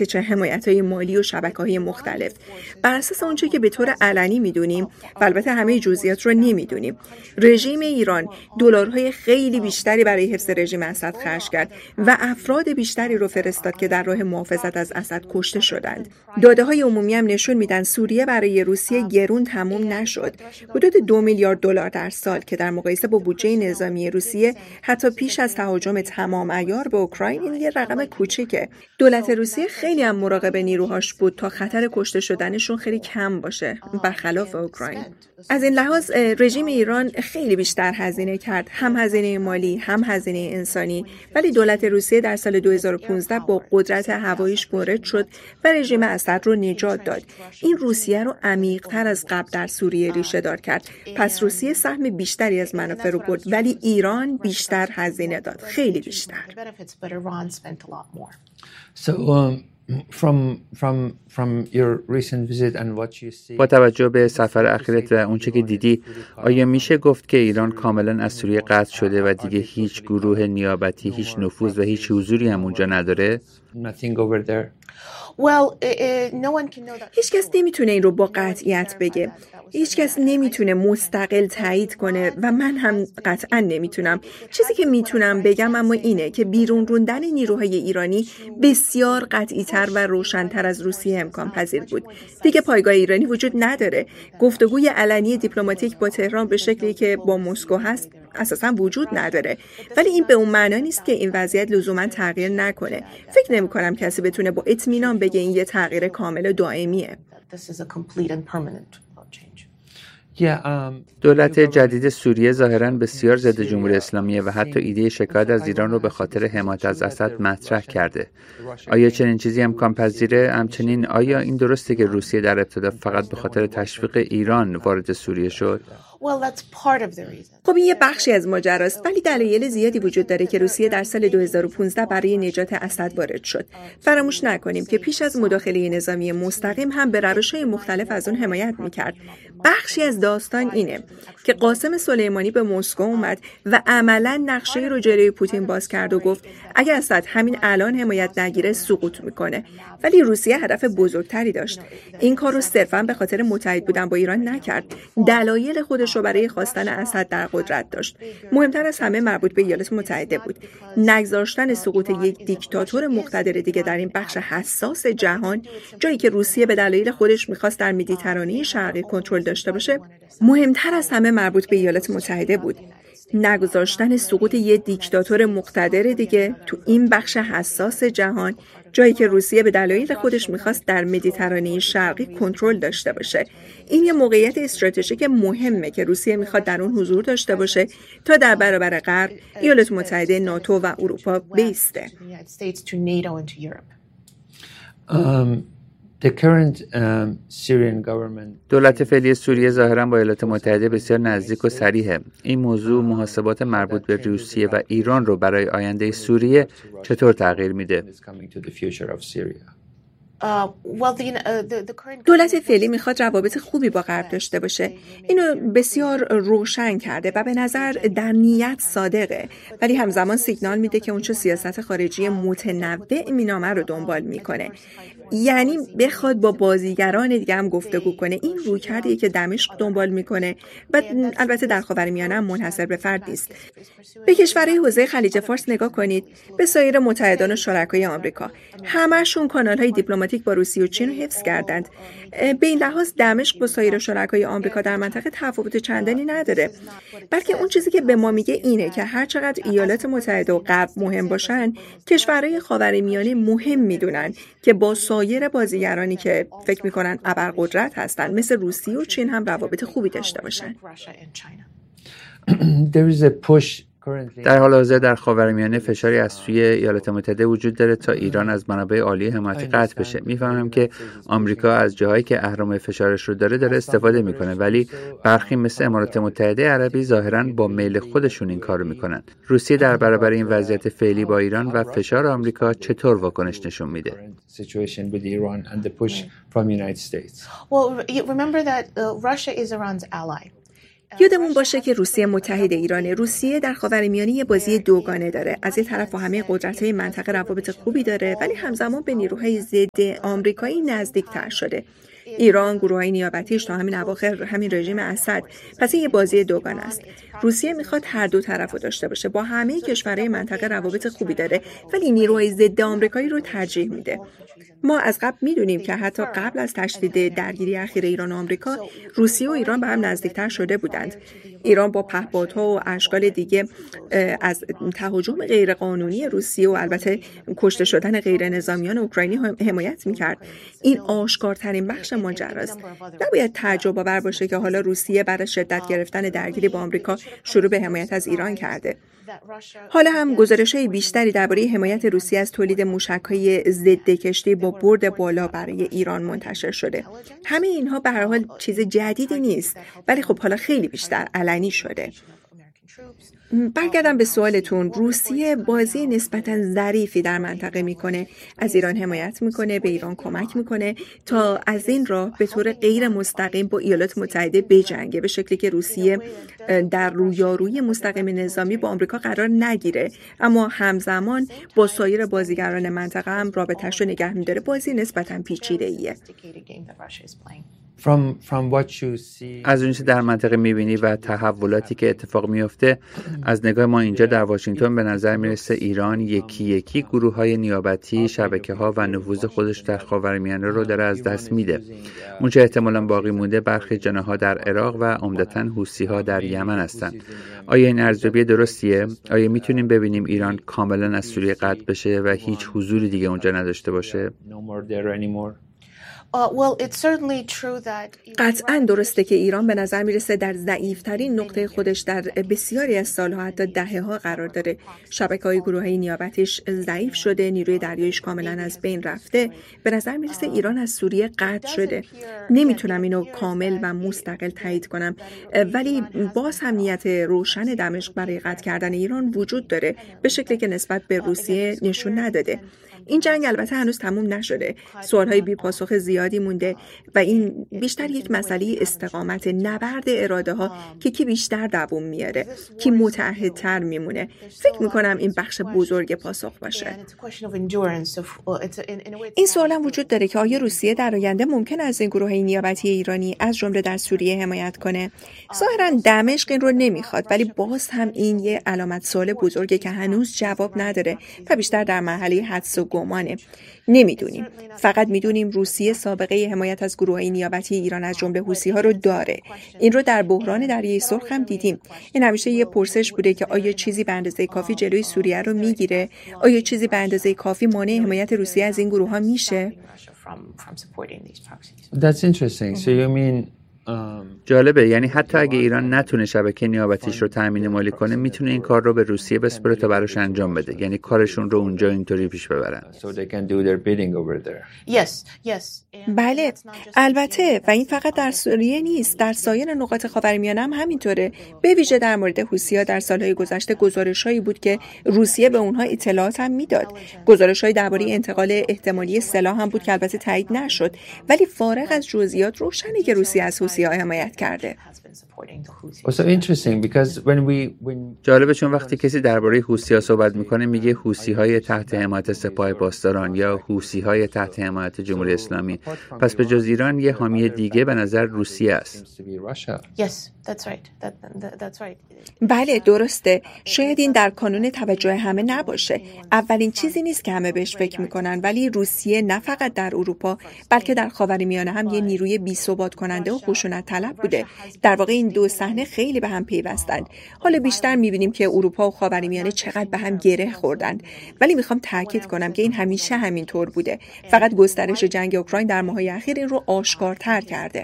حمایت چه حمایت‌های مالی و شبکه‌های مختلف. بر اساس اونچه که به طور علنی می‌دونیم و البته همه جزئیات رو نمی‌دونیم، رژیم ایران دلارهای خیلی بیشتری برای حفظ رژیم اسد خرج کرد و افراد بیشتری رو فرستاد که در راه محافظت از اسد کشته شدند. داده‌های عمومی هم نشون میدن سوریه برای روسیه گرون تموم نشد. حدود 2 میلیارد دلار در سال که در مقایسه با بودجه نظامی روسیه حتی پیش از تهاجم تمام عیار به اوکراین این یه رقم کوچیکه. دولت روسیه خیلی هم مراقب نیروهاش بود تا خطر کشته شدنشون خیلی کم باشه برخلاف اوکراین. از این لحاظ رژیم ایران خیلی بیشتر هزینه کرد، هم هزینه مالی هم هزینه انسانی، ولی دولت روسیه در سال 2015 با قدرت هواییش وارد شد و رژیم اسد رو نجات داد. این روسیه رو عمیق‌تر از قبل در سوریه ریشه دار کرد. پس روسیه سهم بیشتری از منافع رو برد، ولی ایران بیشتر هزینه داد، خیلی بیشتر. با توجه به سفر اخیرت و اونچه که دیدی، آیا میشه گفت که ایران کاملا از سوریه قطع شده و دیگه هیچ گروه نیابتی، هیچ نفوذ و هیچ حضوری هم اونجا نداره؟ هیچ کس نمیتونه این رو با قطعیت بگه. هیچ کس نمیتونه مستقل تایید کنه و من هم قطعا نمیتونم. چیزی که میتونم بگم اما اینه که بیرون روندن نیروهای ایرانی بسیار قطعی‌تر و روشن‌تر از روسیه امکان پذیر بود. دیگه پایگاه ایرانی وجود نداره. گفتگوی علنی دیپلماتیک با تهران به شکلی که با مسکو هست اساساً وجود نداره. ولی این به اون معنا نیست که این وضعیت لزوما تغییر نکنه. فکر نمی‌کنم کسی بتونه با اطمینان بگه این یه تغییر کامل دائمیه. دولت جدید سوریه ظاهراً بسیار ضد جمهوری اسلامیه و حتی ایده شکایت از ایران رو به خاطر حمایت از اسد مطرح کرده. آیا چنین چیزی امکان پذیره؟ همچنین آیا این درسته که روسیه در ابتدا فقط به خاطر تشویق ایران وارد سوریه شد؟ خب این یه بخشی از ماجراست، ولی دلایل زیادی وجود داره که روسیه در سال 2015 برای نجات اسد وارد شد. فراموش نکنیم که پیش از مداخله نظامی مستقیم هم به روش‌های مختلف از اون حمایت می‌کرد. بخشی از داستان اینه که قاسم سلیمانی به مسکو اومد و عملاً نقشه رو جلوی پوتین باز کرد و گفت اگه اسد همین الان حمایت نگیره سقوط میکنه. ولی روسیه هدف بزرگتری داشت. این کار رو صرفاً به خاطر متحد بودن با ایران نکرد. دلایل خودش رو برای خواستن اسد در قدرت داشت. مهمتر از همه مربوط به ایالات متحده بود. نگذاشتن سقوط یک دیکتاتور مقتدر دیگه در این بخش حساس جهان، جایی که روسیه به دلایل خودش می‌خواست در مدیترانه شرقی کنترل داشته باشه، مهمتر از همه مربوط به ایالات متحده بود. نگذاشتن سقوط یک دیکتاتور مقتدر دیگه تو این بخش حساس جهان، جایی که روسیه به دلایل خودش میخواست در مدیترانه شرقی کنترل داشته باشه. این یه موقعیت استراتژیک مهمه که روسیه میخواد در اون حضور داشته باشه تا در برابر غرب، ایالات متحده، ناتو و اروپا بیسته. دولت فعلی سوریه ظاهراً با ایالات متحده بسیار نزدیک و صریحه. این موضوع محاسبات مربوط به روسیه و ایران رو برای آینده سوریه چطور تغییر میده؟ دولت فعلی میخواد روابط خوبی با غرب داشته باشه. اینو بسیار روشن کرده و به نظر در نیت صادقه، ولی همزمان سیگنال میده که اون چه سیاست خارجی متنوع مینامه رو دنبال میکنه. یعنی بخواد با بازیگران دیگه هم گفتگو کنه. این رویکردیه که دمشق دنبال میکنه و البته در خاورمیانه هم منحصر به فرد نیست. به کشورهای حوزه خلیج فارس نگاه کنید، به سایر متحدان و شرکای آمریکا. همه‌شون کانال‌های دیپلماتیک با روسیه و چین رو حفظ کردند. به این لحاظ دمشق با سایر شرکای آمریکا در منطقه تفاوت چندانی نداره. بلکه اون چیزی که به ما میگه اینه که هر چقدر ایالات متحده و غرب مهم باشن، کشورهای خاورمیانه مهم میدونن که با سایر بازیگرانی که فکر میکنن ابرقدرت هستن مثل روسیه و چین هم روابط خوبی داشته باشن. در حال حاضر در خاورمیانه فشاری از سوی ایالات متحده وجود داره تا ایران از منابع عالی حمایتی قطع بشه. میفهمم که آمریکا از جاهایی که اهرم فشارش رو داره استفاده میکنه، ولی برخی مثل امارات متحده عربی ظاهراً با میل خودشون این کارو میکنن. روسیه در برابر این وضعیت فعلی با ایران و فشار آمریکا چطور واکنش نشون میده؟ یادمون باشه که روسیه متحد ایرانه. روسیه در خاورمیانه یه بازی دوگانه داره. از یه طرف با همه قدرت‌های منطقه روابط خوبی داره، ولی همزمان به نیروهای ضد آمریکایی نزدیک‌تر شده. ایران گروه‌های نیابتیش تا همین اواخر همین رژیم اسد. پس این یه بازی دوگانه است. روسیه میخواد هر دو طرفو داشته باشه. با همه کشورهای منطقه روابط خوبی داره، ولی نیروهای ضد آمریکایی رو ترجیح میده. ما از قبل میدونیم که حتی قبل از تشدید درگیری اخیر ایران و آمریکا، روسیه و ایران به هم نزدیکتر شده بودند. ایران با پهپادها و اشکال دیگه از تهاجم غیرقانونی روسیه و البته کشته شدن غیر نظامیان اوکراینی حمایت میکرد. این آشکارترین بخش ماجراست. نباید تعجب آور باشه که حالا روسیه برای شدت گرفتن درگیری با آمریکا شروع به حمایت از ایران کرده. حالا هم گزارش‌های بیشتری درباره حمایت روسیه از تولید موشک‌های ضد کشتی با برد بالا برای ایران منتشر شده. همه اینها به هر حال چیز جدیدی نیست، ولی خب حالا خیلی بیشتر علنی شده. برگردم به سوالتون، روسیه بازی نسبتاً ظریفی در منطقه میکنه، از ایران حمایت میکنه، به ایران کمک میکنه تا از این راه به طور غیر مستقیم با ایالات متحده بجنگه، به شکلی که روسیه در رویارویی مستقیم نظامی با آمریکا قرار نگیره، اما همزمان با سایر بازیگران منطقه هم رابطه‌اش رو نگه میداره. بازی نسبتاً پیچیده‌ایه. از اونچه در منطقه میبینی و تحولاتی که اتفاق میفته، از نگاه ما اینجا در واشنگتن به نظر میرسه ایران یکی یکی گروه‌های نیابتی، شبکه‌ها و نفوذ خودش در خاورمیانه رو داره از دست میده. اونچه احتمالاً باقی مونده برخی جناح‌ها در عراق و عمدتاً حوثی‌ها در یمن هستند. آیا این ارزیابی درستیه؟ آیا میتونیم ببینیم ایران کاملاً از سوریه قطع بشه و هیچ حضوری دیگه اونجا نداشته باشه؟ قطعاً درسته که ایران به نظر میرسه در ضعیف‌ترین نقطه خودش در بسیاری از سالها، حتی دهه‌ها قرار داره. شبکه‌های گروه‌های نیابتیش ضعیف شده، نیروی دریاییش کاملاً از بین رفته. به نظر میرسه ایران از سوریه قطع شده. نمیتونم اینو کامل و مستقل تایید کنم، ولی باز هم نیت روشن دمشق برای قطع کردن ایران وجود داره، به شکلی که نسبت به روسیه نشون نداده. این جنگ البته هنوز تموم نشده. سوالهای بی پاسخ زیادی مونده و این بیشتر یک مسئله استقامت، نبرد اراده ها که کی بیشتر دووم میاره، کی متعهدتر میمونه. فکر میکنم این بخش بزرگ پاسخ باشه. این سوال هم وجود داره که آیا روسیه در آینده ممکن از این گروه‌های نیابتی ایرانی از جمله در سوریه حمایت کنه؟ ظاهرا دمشق این رو نمیخواد، ولی باز هم این یه علامت سوال بزرگه که هنوز جواب نداره و بیشتر در مرحله حدس و گمانه. نمیدونیم، فقط میدونیم روسیه سابقه حمایت از گروه‌های نیابتی ایران از جمله حوثی‌ها رو داره. این رو در بحران دریای سرخ هم دیدیم. این همیشه یه پرسش بوده که آیا چیزی به اندازه کافی جلوی سوریه رو میگیره؟ آیا چیزی به اندازه کافی مانع حمایت روسیه از این گروه‌ها میشه؟ That's interesting. So you mean جالبه، یعنی حتی اگه ایران نتونه شبکه نیابتیش رو تامین مالی کنه، میتونه این کار رو به روسیه بسپره تا براش انجام بده، یعنی کارشون رو اونجا اینطوری پیش ببرن. بله، البته، و این فقط در سوریه نیست، در سایر نقاط خاورمیانه هم همینطوره. به ویژه در مورد حوثی‌ها در سالهای گذشته گزارش‌هایی بود که روسیه به اونها اطلاعات هم میداد. گزارش‌های درباره انتقال احتمالی سلاح هم بود که البته تایید نشد، ولی فارغ از جزئیات روشنه که روسیه از حوثی‌ها حمایت کرده. جالبه، چون وقتی کسی درباره حوثی‌ها صحبت میکنه میگه حوثی‌های تحت حمایت سپاه پاسداران یا حوثی‌های تحت حمایت جمهوری اسلامی. پس به جز ایران یه حامی دیگه به نظر روسیه است. بله، درسته. شاید این در کانون توجه همه نباشه. اولین چیزی نیست که همه بهش فکر میکنن، ولی روسیه نه فقط در اروپا بلکه در خاورمیانه هم یه نیروی بی‌ثبات کننده و خشونت طلب بوده. در واقع این دو صحنه خیلی به هم پیوستند. حالا بیشتر میبینیم که اروپا و خاورمیانه چقدر به هم گره خوردند، ولی میخوام تاکید کنم که این همیشه همینطور بوده. فقط گسترش جنگ اوکراین در ماه‌های اخیر این رو آشکارتر کرده.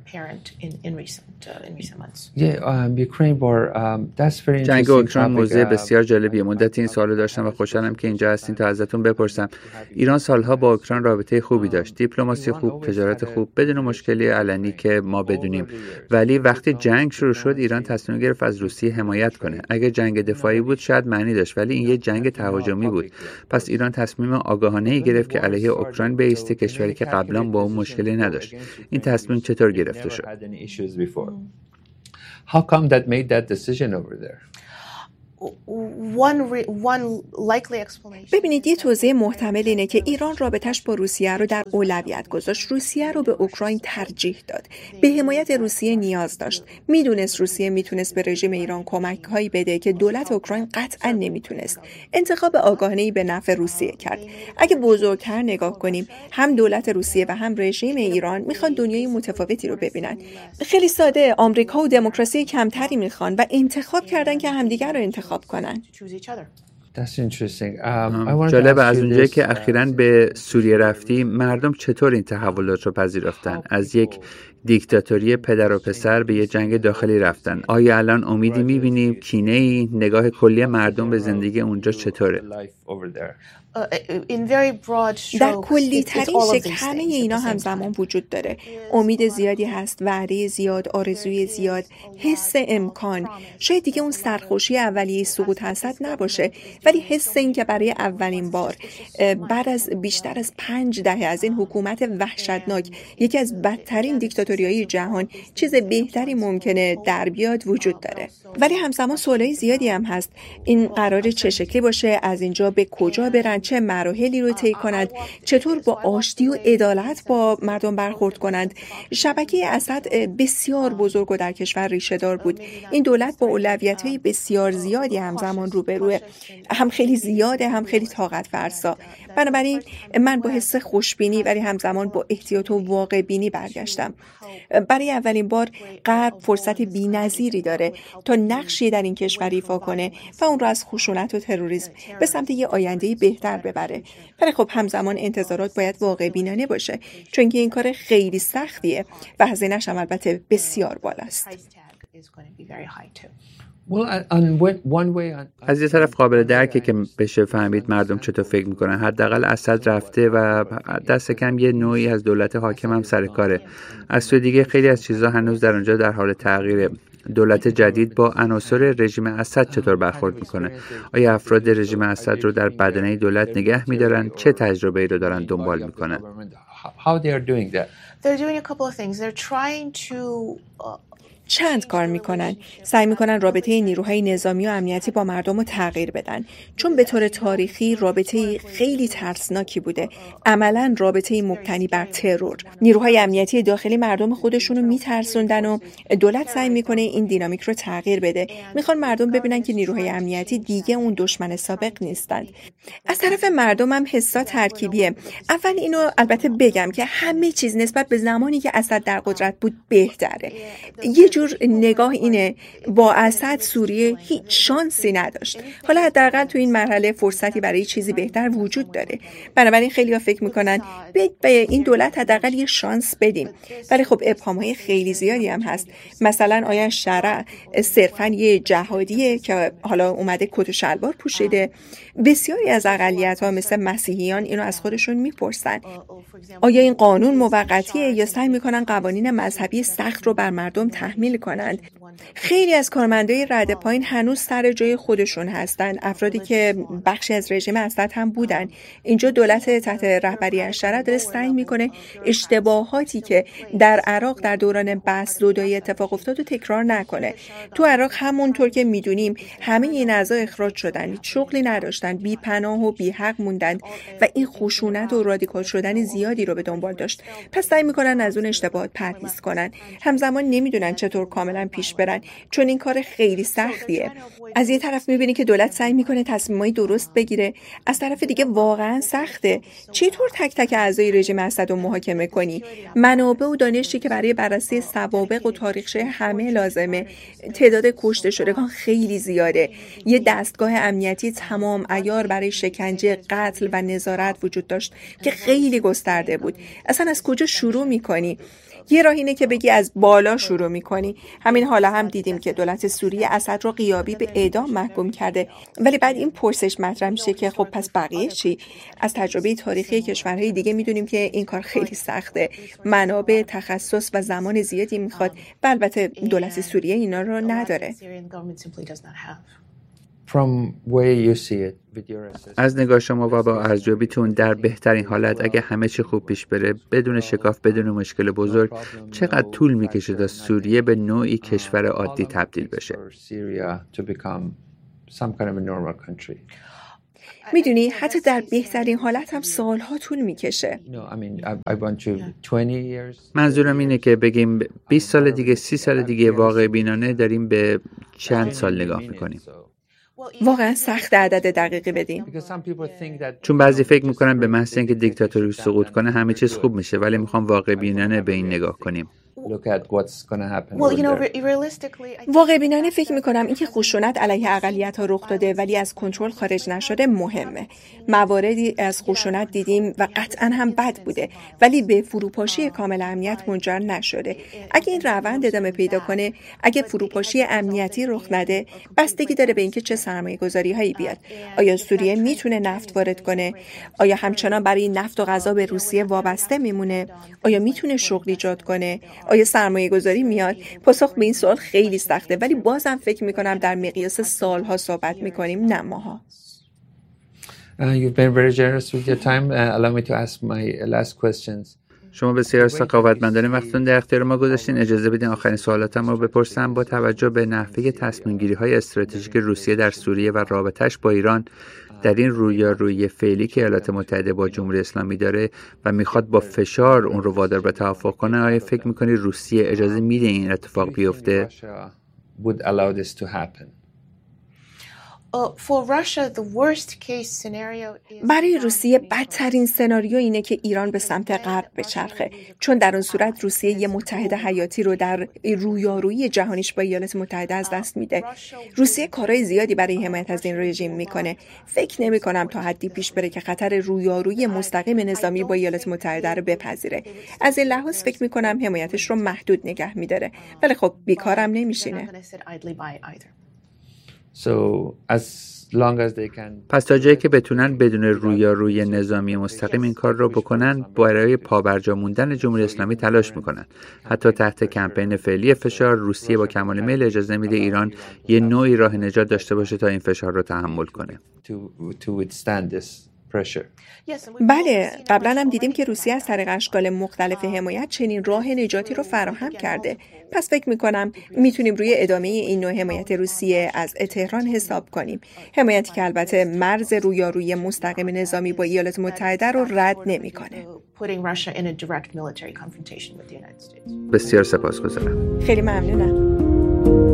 جنگ اوکراین موضوع بسیار جالبیه. مدت این سوالو داشتم و خوشحالم که اینجا هستین تا ازتون بپرسم. ایران سالها با اوکراین رابطه خوبی داشت، دیپلماسی خوب، تجارت خوب، بدون مشکلی علنی که ما بدونیم. ولی وقتی جنگ شروع شد ایران تصمیم گرفت از روسیه حمایت کنه. اگه جنگ دفاعی بود شاید معنی داشت، ولی این یه جنگ تهاجمی بود. پس ایران تصمیم آگاهانه‌ای گرفت که علیه اوکراین بایسته، کشوری که قبلا با اون مشکلی نداشت. این تصمیم چطور گرفته شد؟ How come that made that decision over there? ببینید یه توضیح محتمل اینه که ایران رابطش با روسیه رو در اولویت گذاشت. روسیه رو به اوکراین ترجیح داد. به حمایت روسیه نیاز داشت. میدونست روسیه میتونست به رژیم ایران کمک‌هایی بده که دولت اوکراین قطعا نمیتونست. انتخاب آگاهانه‌ای به نفع روسیه کرد. اگه بزرگتر نگاه کنیم، هم دولت روسیه و هم رژیم ایران میخوان دنیای متفاوتی رو ببینن. خیلی ساده، آمریکا و دموکراسی کمتری میخوان و انتخاب کردن که همدیگر رو انتخاب کنن. جالب، از اونجایی که اخیراً به سوریه رفتیم، مردم چطور این تحولات رو پذیرفتن؟ از یک دیکتاتوری پدر و پسر به یه جنگ داخلی رفتن. آیا الان امیدی می‌بینیم؟ کینه‌ای؟ نگاه کلی مردم به زندگی اونجا چطوره؟ در کلی ترین شکل همه اینا همزمان وجود داره. امید زیادی هست، وعده زیاد، آرزوی زیاد، حس امکان. شاید دیگه اون سرخوشی اولیه سقوط حسد نباشه، ولی حس این که برای اولین بار بعد از بیشتر از 5 دهه از این حکومت وحشتناک، یکی از بدترین دیکتاتوری‌های جهان، چیز بهتری ممکنه در بیاد وجود داره. ولی همزمان سوالای زیادی هم هست. این قراره چه شکلی باشه؟ از اینجا به کجا برن؟ چه مراحلی رو طی کنند؟ چطور با آشتی و عدالت با مردم برخورد کنند؟ شبکه اسد بسیار بزرگ و در کشور ریشه دار بود. این دولت با اولویت‌های بسیار زیادی همزمان روبروه، هم خیلی زیاده، هم خیلی طاقت فرسا. بنابراین من با حس خوشبینی ولی همزمان با احتیاط و واقع بینی برگشتم. برای اولین بار غرب فرصت بی‌نظیری داره تا نقشی در این کشور ایفا کنه و اون رو از خشونت و تروریسم به سمت یه آینده‌ای بهتر ببره. ولی خب همزمان انتظارات باید واقع بینانه باشه، چون که این کار خیلی سختیه و هزینه‌اش هم البته بسیار بالاست. از یه طرف قابل درکه که بشه فهمید مردم چطور فکر میکنن. حداقل اسد رفته و دست کم یه نوعی از دولت حاکم هم سر کاره. از سوی دیگه خیلی از چیزها هنوز در اونجا در حال تغییره. دولت جدید با عناصر رژیم اسد چطور برخورد میکنه؟ آیا افراد رژیم اسد رو در بدنه دولت نگه میدارن؟ چه تجربه‌ای رو دارن دنبال میکنن؟ چند کار میکنن. سعی میکنن رابطه نیروهای نظامی و امنیتی با مردم رو تغییر بدن، چون به طور تاریخی رابطه خیلی ترسناکی بوده، عملاً رابطه مبتنی بر ترور. نیروهای امنیتی داخلی مردم خودشونو میترسوندن و دولت سعی میکنه این دینامیک رو تغییر بده. میخوان مردم ببینن که نیروهای امنیتی دیگه اون دشمن سابق نیستند. از طرف مردم هم حسا ترکیبیه. اول اینو البته بگم که همه چیز نسبت به زمانی که اسد در قدرت بود بهتره. یه جور نگاه اینه با اسد سوریه هیچ شانسی نداشت. حالا حداقل تو این مرحله فرصتی برای چیزی بهتر وجود داره. بنابراین خیلی‌ها فکر میکنن به این دولت حداقل یه شانس بدیم. ولی خب ابهام‌های خیلی زیادی هم هست. مثلا آیا شرع صرفاً یه جهادیه که حالا اومده کت و شلوار پوشیده؟ بسیاری از اقلیت‌ها مثل مسیحیان اینو از خودشون میپرسن. آیا این قانون موقتیه یا سعی میکنن قوانین مذهبی سخت رو بر مردم تحمیل کنند؟ خیلی از کارمندای رده پایین هنوز سر جای خودشون هستن، افرادی که بخشی از رژیم اسد هم بودن. اینجا دولت تحت رهبری اشرف داره سعی میکنه اشتباهاتی که در عراق در دوران بسط زدایی اتفاق افتاد و تکرار نکنه. تو عراق همونطور که میدونیم همه این اعضا اخراج شدن، شغلی نداشتن، بی پناه و بی حق موندن و این خشونت و رادیکال شدن زیادی رو به دنبال داشت. پس سعی میکنن از اون اشتباهات پرهیز کنن. همزمان نمیدونن چطور کاملا پیش برن، چون این کار خیلی سختیه. از یه طرف میبینی که دولت سعی میکنه تصمیمای درست بگیره، از طرف دیگه واقعا سخته. چطور تک تک اعضای رژیم اسد رو محاکمه کنی؟ منابع و دانشی که برای بررسی سوابق و تاریخچه همه لازمه. تعداد کشته شدگان خیلی زیاده. یه دستگاه امنیتی تمام عیار برای شکنجه، قتل و نظارت وجود داشت که خیلی گسترده بود. اصلا از کجا شروع میکنی؟ یه راه اینه که بگی از بالا شروع میکنی. همین حالا هم دیدیم که دولت سوریه اسد رو غیابی به اعدام محکوم کرده. ولی بعد این پرسش مطرح میشه که خب پس بقیه چی؟ از تجربه تاریخی کشورهای دیگه میدونیم که این کار خیلی سخته. منابع، تخصص و زمان زیادی میخواد و البته دولت سوریه اینا رو نداره. از نگاه شما و با ارزیابیتون در بهترین حالت اگه همه چی خوب پیش بره بدون شکاف بدون مشکل بزرگ چقدر طول میکشه تا سوریه به نوعی کشور عادی تبدیل بشه؟ میدونی حتی در بهترین حالت هم سالها طول میکشه. منظورم اینه که بگیم 20 سال دیگه 30 سال دیگه واقع بینانه داریم به چند سال نگاه میکنیم؟ واقعا سخت عدد دقیقی بدیم. چون بعضی فکر میکنن به محض اینکه دیکتاتوری سقوط کنه همه چیز خوب میشه، ولی میخوام واقع بینانه به این نگاه کنیم. واقع بینانه فکر میکنم اینکه خشونت علیه اقلیت ها رخ داده ولی از کنترل خارج نشده مهمه. مواردی از خشونت دیدیم و قطعا هم بد بوده ولی به فروپاشی کامل امنیت منجر نشده. اگه این روند ادامه پیدا کنه، اگه فروپاشی امنیتی رخ نده، بستگی داره به اینکه چه سرمایه‌گذاری هایی بیاد. آیا سوریه میتونه نفت وارد کنه؟ آیا همچنان برای نفت و غذا به روسیه وابسته میمونه؟ آیا میتونه شغل ایجاد کنه؟ آیا سرمایه گذاری میاد؟ پاسخ به این سوال خیلی سخته ولی بازم فکر میکنم در مقیاس سالها صحبت میکنیم نه ماها. You've been very generous with your time. Allow me to ask my last questions. شما بسیار سخاوتمندانه وقتتون در اختیار ما گذاشتین. اجازه بدین آخرین سوالاتم رو بپرسم. با توجه به نحوه تصمیم‌گیری‌های استراتژیک روسیه در سوریه و رابطش با ایران در این رویارویی فعلی که ایالات متحده با جمهوری اسلامی داره و میخواد با فشار اون رو وادار به توافق کنه، آیا فکر میکنی روسیه اجازه میده این اتفاق بیفته؟ برای روسیه بدترین سناریو اینه که ایران به سمت غرب بچرخه، چون در اون صورت روسیه یه متحد حیاتی رو در رویارویی جهانیش با ایالات متحده از دست میده. روسیه کارهای زیادی برای حمایت از این رژیم میکنه. فکر نمی‌کنم تا حدی پیش بره که خطر رویارویی مستقیم نظامی با ایالات متحده رو بپذیره. از این لحاظ فکر می‌کنم حمایتش رو محدود نگه می‌داره. ولی خب بیکارم نمیشینه. پس تا جایی که بتونن بدون رویارویی نظامی مستقیم این کار رو بکنن، برای پابرجا موندن جمهوری اسلامی تلاش میکنن. حتی تحت کمپین فعلی فشار، روسیه با کمال میل اجازه میده ایران یه نوعی راه نجات داشته باشه تا این فشار رو تحمل کنه. بله، قبلا هم دیدیم که روسیه از طریق اشکال مختلف حمایت چنین راه نجاتی رو فراهم کرده. پس فکر میکنم میتونیم روی ادامه این نوع حمایت روسیه از تهران حساب کنیم. حمایتی که البته مرز رویارویی مستقیم نظامی با ایالات متحده رو رد نمیکنه. بسیار سپاسگزارم. خیلی ممنونم.